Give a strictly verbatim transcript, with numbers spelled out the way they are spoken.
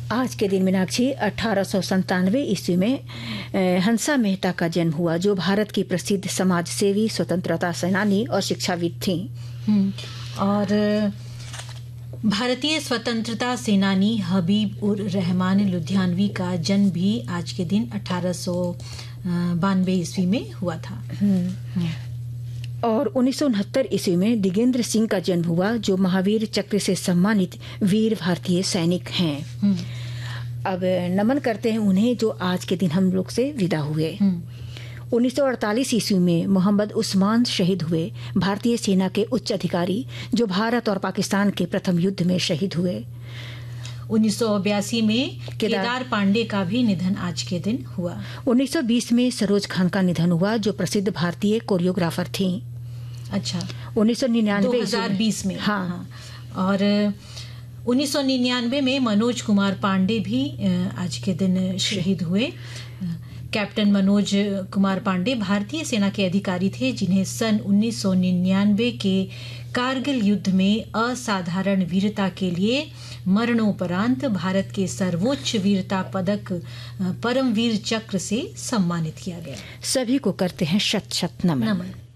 आज के दिन मीनाक्षी अठारह सौ संतानवे ईस्वी में हंसा मेहता का जन्म हुआ, जो भारत की प्रसिद्ध समाज सेवी, स्वतंत्रता सेनानी और शिक्षाविद थीं। और भारतीय स्वतंत्रता सेनानी हबीब उर रहमान लुधियानवी का जन्म भी आज के दिन अठारह सौ बानवे ईस्वी में हुआ था। और उन्नीस सौ उनहत्तर ईस्वी में दिगेंद्र सिंह का जन्म हुआ, जो महावीर चक्र से सम्मानित वीर भारतीय सैनिक हैं। अब नमन करते हैं उन्हें, जो आज के दिन हम लोग से विदा हुए। उन्नीस सौ अड़तालीस ईस्वी में मोहम्मद उस्मान शहीद हुए, भारतीय सेना के उच्च अधिकारी, जो भारत और पाकिस्तान के प्रथम युद्ध में शहीद हुए। उन्नीस सौ बयासी में केदार, केदार पांडे का भी निधन आज के दिन हुआ। उन्नीस सौ बीस में सरोज खान का निधन हुआ, जो प्रसिद्ध भारतीय कोरियोग्राफर थीं। अच्छा, उन्नीस सौ निन्यानवे दो हज़ार बीस में। हाँ, हाँ। और उन्नीस सौ निन्यानवे में मनोज कुमार पांडे भी आज के दिन शहीद हुए। कैप्टन मनोज कुमार पांडे भारतीय सेना के अधिकारी थे, जिन्हें सन उन्नीस सौ निन्यानवे के कारगिल युद्ध में असाधारण वीरता के लिए मरणोपरांत भारत के सर्वोच्च वीरता पदक परमवीर चक्र से सम्मानित किया गया। सभी को करते हैं शत शत नमन। नमन।